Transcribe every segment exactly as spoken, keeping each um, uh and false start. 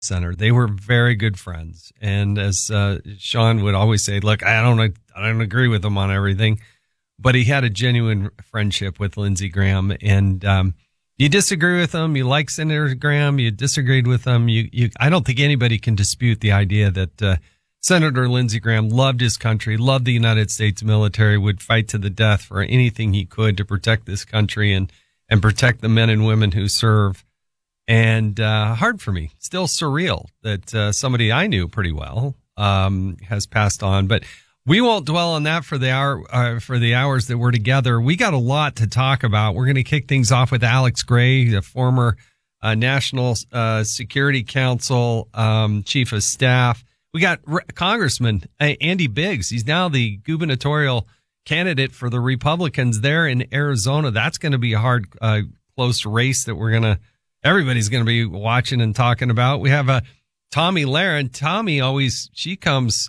Center. They were very good friends. And as uh, Sean would always say, look, I don't, I don't agree with him on everything, but he had a genuine friendship with Lindsey Graham. And um, you disagree with him, you like Senator Graham, you disagreed with him. You, you, I don't think anybody can dispute the idea that uh, Senator Lindsey Graham loved his country, loved the United States military, would fight to the death for anything he could to protect this country and, and protect the men and women who serve. And uh, hard for me, still surreal that uh, somebody I knew pretty well um, has passed on. But we won't dwell on that for the hour uh, for the hours that we're together. We got a lot to talk about. We're going to kick things off with Alex Gray, the former uh, National uh, Security Council um, chief of staff. We got Re- Congressman uh, Andy Biggs. He's now the gubernatorial candidate for the Republicans there in Arizona. That's going to be a hard, uh, close race that we're going to. Everybody's going to be watching and talking about. We have a uh, Tomi Lahren. Tommy always, she comes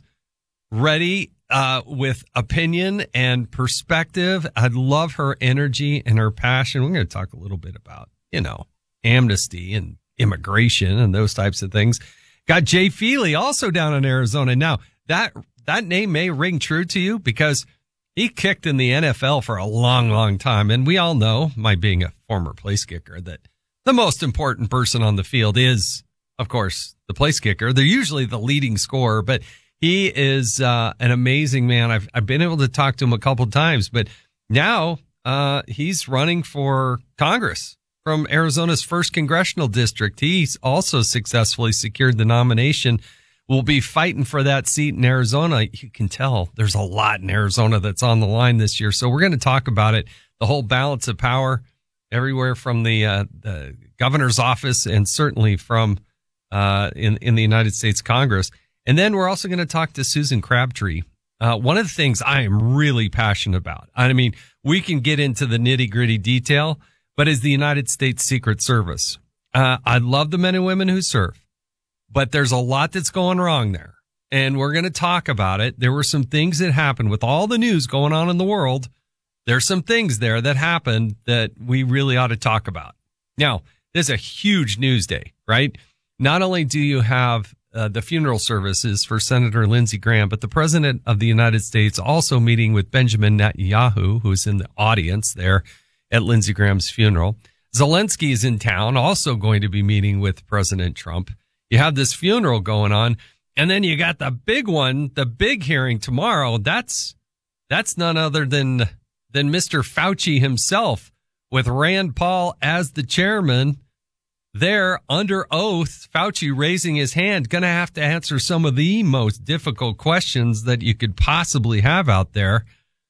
ready uh, with opinion and perspective. I love her energy and her passion. We're going to talk a little bit about, you know, amnesty and immigration and those types of things. Got Jay Feely also down in Arizona. Now, that that name may ring true to you because he kicked in the N F L for a long, long time. And we all know, my being a former place kicker, that the most important person on the field is, of course, the place kicker. They're usually the leading scorer, but he is uh, an amazing man. I've I've been able to talk to him a couple of times, but now uh, he's running for Congress from Arizona's first congressional district. He's also successfully secured the nomination. We'll be fighting for that seat in Arizona. You can tell there's a lot in Arizona that's on the line this year. So we're going to talk about it, the whole balance of power everywhere from the, uh, the governor's office and certainly from uh, in, in the United States Congress. And then we're also going to talk to Susan Crabtree. Uh, one of the things I am really passionate about, I mean, we can get into the nitty gritty detail, but is the United States Secret Service. Uh, I love the men and women who serve, but there's a lot that's going wrong there. And we're going to talk about it. There were some things that happened with all the news going on in the world. There's some things there that happened that we really ought to talk about. Now, this is a huge news day, right? Not only do you have uh, the funeral services for Senator Lindsey Graham, but the president of the United States also meeting with Benjamin Netanyahu, who's in the audience there at Lindsey Graham's funeral. Zelensky is in town, also going to be meeting with President Trump. You have this funeral going on, and then you got the big one, the big hearing tomorrow. That's that's none other than than Mister Fauci himself, with Rand Paul as the chairman there under oath. Fauci raising his hand, going to have to answer some of the most difficult questions that you could possibly have out there.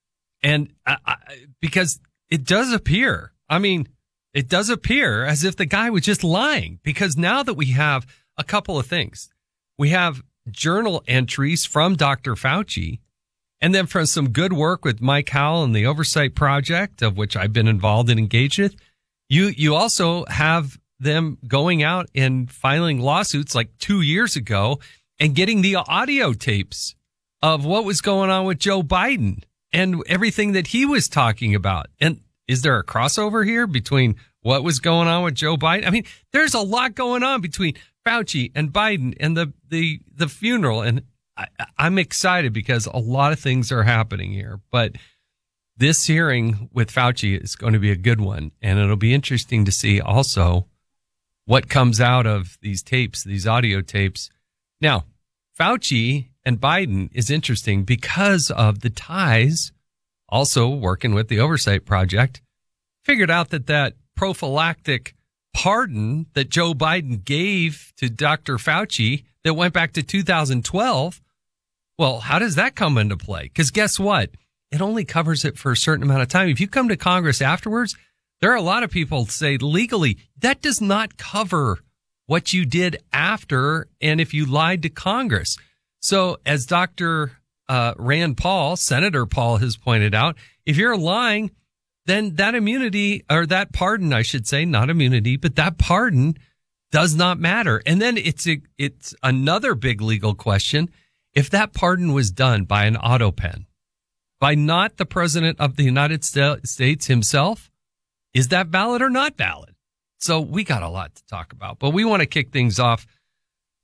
And uh, because it does appear, I mean, it does appear as if the guy was just lying, because now that we have a couple of things, we have journal entries from Doctor Fauci, and then from some good work with Mike Howell and the Oversight Project, of which I've been involved and engaged with, you you also have them going out and filing lawsuits like two years ago and getting the audio tapes of what was going on with Joe Biden and everything that he was talking about. And is there a crossover here between what was going on with Joe Biden? I mean, there's a lot going on between Fauci and Biden and the the the funeral, and I, I'm excited because a lot of things are happening here. But this hearing with Fauci is going to be a good one, and it'll be interesting to see also what comes out of these tapes, these audio tapes. Now, Fauci and Biden is interesting because of the ties, also working with the Oversight Project, figured out that that prophylactic pardon that Joe Biden gave to Doctor Fauci that went back to two thousand twelve, well, how does that come into play? Because guess what? It only covers it for a certain amount of time. If you come to Congress afterwards, there are a lot of people say legally that does not cover what you did after and if you lied to Congress. So as Doctor Uh, Rand Paul, Senator Paul has pointed out, if you're lying, then that immunity, or that pardon, I should say, not immunity, but that pardon does not matter. And then it's a, it's another big legal question. If that pardon was done by an auto pen, by not the president of the United States himself, is that valid or not valid? So we got a lot to talk about, but we want to kick things off